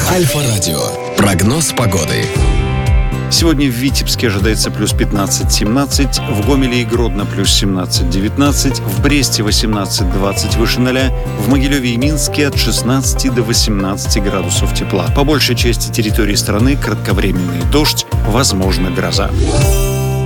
Альфа-радио. Прогноз погоды. Сегодня в Витебске ожидается плюс 15-17, в Гомеле и Гродно плюс 17-19, в Бресте 18-20 выше 0, в Могилеве и Минске от 16 до 18 градусов тепла. По большей части территории страны кратковременный дождь, возможна гроза.